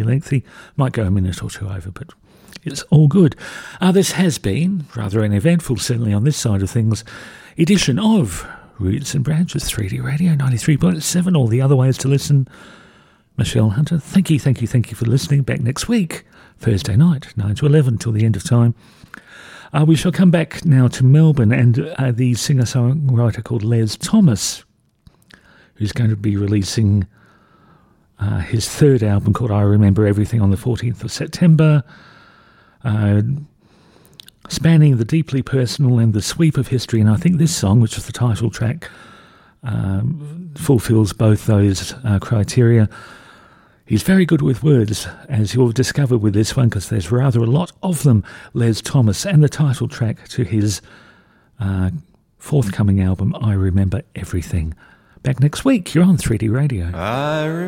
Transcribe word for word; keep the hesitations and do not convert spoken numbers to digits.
lengthy. Might go a minute or two over, but it's all good. Uh, this has been rather an eventful, certainly on this side of things, edition of Roots and Branches, three D Radio, ninety-three point seven, all the other ways to listen. Michelle Hunter, thank you, thank you, thank you for listening. Back next week, Thursday night, nine to eleven, till the end of time. Uh, we shall come back now to Melbourne and uh, the singer-songwriter called Les Thomas, who's going to be releasing uh, his third album called I Remember Everything on the fourteenth of September, uh, spanning the deeply personal and the sweep of history. And I think this song, which is the title track, um, fulfills both those uh, criteria. He's very good with words, as you'll discover with this one, because there's rather a lot of them. Les Thomas, and the title track to his uh, forthcoming album, I Remember Everything. Back next week, you're on three D Radio. I